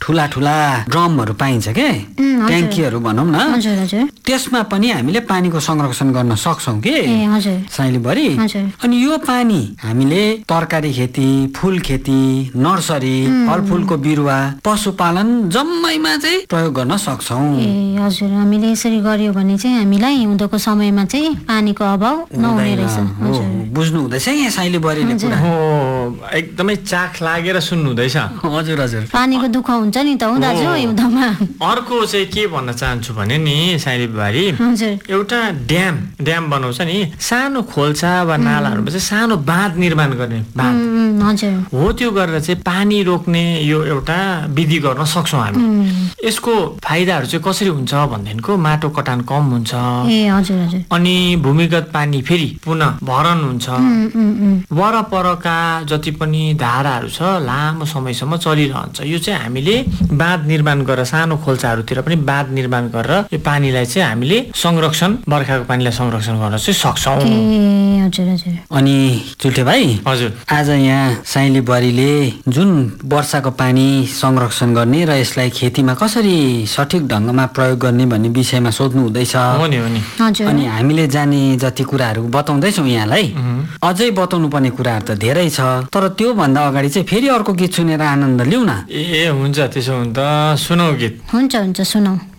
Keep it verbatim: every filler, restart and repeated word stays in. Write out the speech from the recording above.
ठुला ठुला ड्रमहरू पाइन्छ के, ट्याङ्कीहरू भनौँ न, त्यसमा पनि हामीले पानीको संरक्षण गर्न सक्छौँ के साइलीभरि। अनि यो पानी हामीले तरकारी खेती, फुल खेती, नर्सरी, फलफुलको बिरुवा, पशुपालन जम्मैमा चाहिँ प्रयोग गर्न सक्छौँ। ए हजुर, हामीले यसरी गर्यो भने चाहिँ हामीलाई हिउँदोको समयमा चाहिँ पानीको अभाव नहुने रहेछ। बुझ्नु हुँदैछ यहाँ साइलीभरिले कुरा? हो, एकदमै चाख लागेर सुन्नु हुँदैछ। हजुर हजुर, पानीको दुःख हुन्छ नि त हौ दाजु हिउँदोमा। अर्को चाहिँ के भन्न चाहन्छु भने नि साइलीभरि, एउटा ड्याम ड्याम बनाउँछ नि, सानो खोल्सा वा नालाहरूमा चाहिँ सानो बाँध निर्माण गर्ने बाँध हो, त्यो गरेर चाहिँ पानी रोक्ने यो एउटा विधि गर्न सक्छौँ हामी। यसको फाइदाहरू चाहिँ कसरी हुन्छ भनेदेखिको माटो कटान कम हुन्छ, अनि भूमिगत पानी फेरि पुनः भरन हुन्छ, वरपरका जति पनि धाराहरू छ लामो समयसम्म चलिरहन्छ। यो चाहिँ हामीले बाँध निर्माण गरेर सानो खोल्साहरूतिर पनि बाँध निर्माण गरेर यो पानीलाई चाहिँ हामीले संरक्षण, बर्खाको पानीलाई संरक्षण गर्न चाहिँ सक्छौँ। अनि चुल्ठे भाइ, हजुर, आज यहाँ साइलीभरिले जुन वर्षाको पानी संरक्षण गर्ने र यसलाई खेतीमा कसरी सठिक ढङ्गमा प्रयोग गर्ने भन्ने विषयमा सोध्नु हुँदैछ। अनि हामीले जाने जति कुराहरू बताउँदैछौँ यहाँलाई, अझै बताउनु पर्ने कुराहरू त धेरै छ, तर त्यो भन्दा अगाडि चाहिँ फेरि अर्को गीत सुनेर आनन्द लिउँ न। ए हुन्छ, त्यसो हुन्छ, सुनौ गीत। हुन्छ हुन्छ, सुनौ।